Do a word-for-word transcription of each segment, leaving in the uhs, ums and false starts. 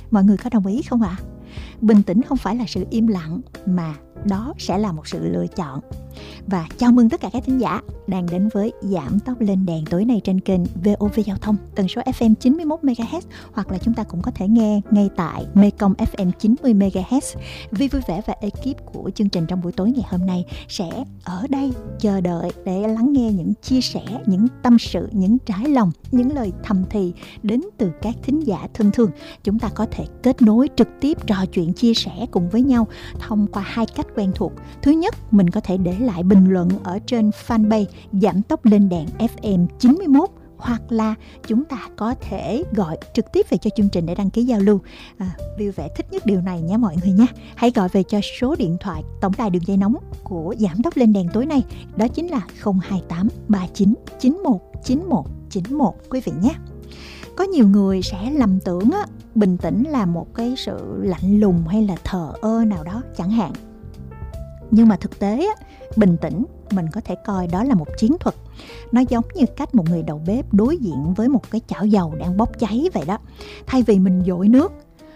Mọi người có đồng ý không ạ? Bình tĩnh không phải là sự im lặng, mà đó sẽ là một sự lựa chọn. Và chào mừng tất cả các thính giả đang đến với Giảm Tốc Lên Đèn tối nay trên kênh vê o vê Giao thông, tần số ép em chín mươi mốt mê ga héc, hoặc là chúng ta cũng có thể nghe ngay tại Mekong ép em chín mươi mê ga héc. Vi Vui Vẻ và ekip của chương trình trong buổi tối ngày hôm nay sẽ ở đây chờ đợi để lắng nghe những chia sẻ, những tâm sự, những trải lòng, những lời thầm thì đến từ các thính giả thân thương. Chúng ta có thể kết nối trực tiếp, trò chuyện, chia sẻ cùng với nhau thông qua hai cách quen thuộc. Thứ nhất, mình có thể để lại bình luận ở trên fanpage Giảm Tốc Lên Đèn ép em chín mươi mốt, hoặc là chúng ta có thể gọi trực tiếp về cho chương trình để đăng ký giao lưu. à, Vui Vẻ thích nhất điều này nha mọi người nha. Hãy gọi về cho số điện thoại tổng đài đường dây nóng của Giảm Tốc Lên Đèn tối nay, đó chính là không hai tám ba chín chín một chín một chín một quý vị nhé. Có nhiều người sẽ lầm tưởng á, bình tĩnh là một cái sự lạnh lùng hay là thờ ơ nào đó chẳng hạn. Nhưng mà thực tế á, bình tĩnh mình có thể coi đó là một chiến thuật. Nó giống như cách một người đầu bếp đối diện với một cái chảo dầu đang bốc cháy vậy đó. Thay vì mình dội nước,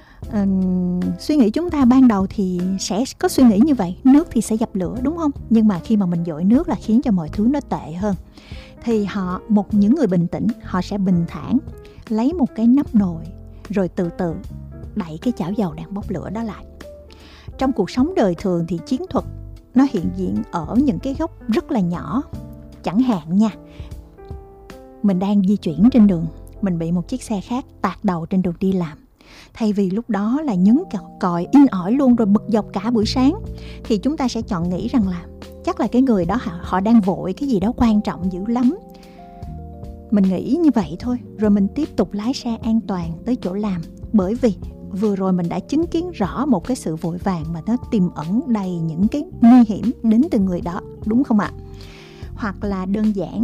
uh, suy nghĩ chúng ta ban đầu thì sẽ có suy nghĩ như vậy, nước thì sẽ dập lửa đúng không? Nhưng mà khi mà mình dội nước là khiến cho mọi thứ nó tệ hơn. Thì họ, một những người bình tĩnh, họ sẽ bình thản lấy một cái nắp nồi rồi từ từ đẩy cái chảo dầu đang bốc lửa đó lại. Trong cuộc sống đời thường thì chiến thuật nó hiện diện ở những cái góc rất là nhỏ. Chẳng hạn nha, mình đang di chuyển trên đường, mình bị một chiếc xe khác tạt đầu trên đường đi làm. Thay vì lúc đó là nhấn còi in ỏi luôn rồi bực dọc cả buổi sáng, thì chúng ta sẽ chọn nghĩ rằng là chắc là cái người đó họ đang vội cái gì đó quan trọng dữ lắm. Mình nghĩ như vậy thôi, rồi mình tiếp tục lái xe an toàn tới chỗ làm. Bởi vì vừa rồi mình đã chứng kiến rõ một cái sự vội vàng mà nó tiềm ẩn đầy những cái nguy hiểm đến từ người đó, đúng không ạ? Hoặc là đơn giản,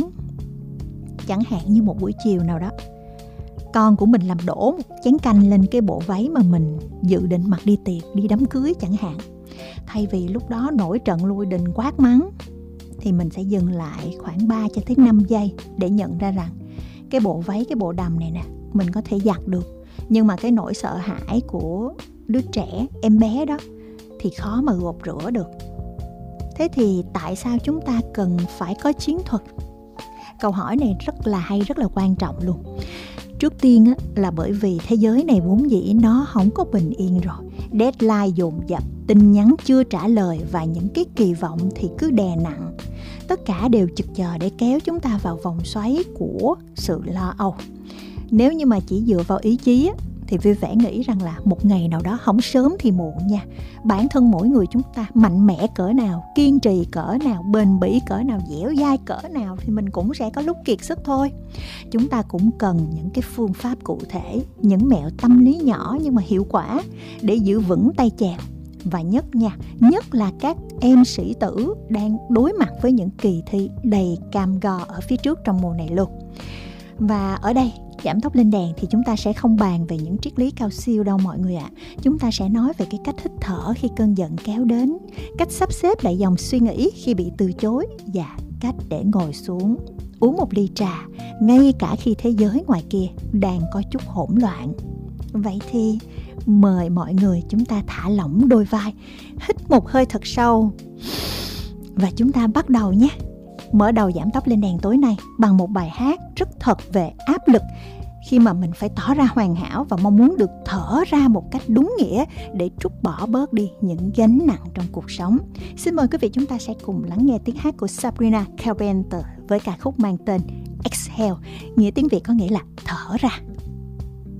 chẳng hạn như một buổi chiều nào đó, con của mình làm đổ một chén canh lên cái bộ váy mà mình dự định mặc đi tiệc, đi đám cưới chẳng hạn. Thay vì lúc đó nổi trận lôi đình quát mắng, thì mình sẽ dừng lại khoảng ba cho tới năm giây để nhận ra rằng cái bộ váy, cái bộ đầm này nè, mình có thể giặt được. Nhưng mà cái nỗi sợ hãi của đứa trẻ, em bé đó thì khó mà gột rửa được. Thế thì tại sao chúng ta cần phải có chiến thuật? Câu hỏi này rất là hay, rất là quan trọng luôn. Trước tiên á, là bởi vì thế giới này vốn dĩ nó không có bình yên rồi. Deadline dồn dập, tin nhắn chưa trả lời và những cái kỳ vọng thì cứ đè nặng. Tất cả đều trực chờ để kéo chúng ta vào vòng xoáy của sự lo âu. Nếu như mà chỉ dựa vào ý chí á, thì Vui Vẻ nghĩ rằng là một ngày nào đó, không sớm thì muộn nha, bản thân mỗi người chúng ta mạnh mẽ cỡ nào, kiên trì cỡ nào, bền bỉ cỡ nào, dẻo dai cỡ nào thì mình cũng sẽ có lúc kiệt sức thôi. Chúng ta cũng cần những cái phương pháp cụ thể, những mẹo tâm lý nhỏ nhưng mà hiệu quả để giữ vững tay chèo. Và nhất nha, nhất là các em sĩ tử đang đối mặt với những kỳ thi đầy cam go ở phía trước trong mùa này luôn. Và ở đây, Giảm Tốc Lên Đèn thì chúng ta sẽ không bàn về những triết lý cao siêu đâu mọi người ạ. À. Chúng ta sẽ nói về cái cách hít thở khi cơn giận kéo đến, cách sắp xếp lại dòng suy nghĩ khi bị từ chối, và cách để ngồi xuống, uống một ly trà, ngay cả khi thế giới ngoài kia đang có chút hỗn loạn. Vậy thì mời mọi người chúng ta thả lỏng đôi vai, hít một hơi thật sâu, và chúng ta bắt đầu nhé. Mở đầu Giảm Tốc Lên Đèn tối nay bằng một bài hát rất thật về áp lực, khi mà mình phải tỏ ra hoàn hảo và mong muốn được thở ra một cách đúng nghĩa để trút bỏ bớt đi những gánh nặng trong cuộc sống. Xin mời quý vị chúng ta sẽ cùng lắng nghe tiếng hát của Sabrina Carpenter với ca khúc mang tên Exhale, nghĩa tiếng Việt có nghĩa là thở ra.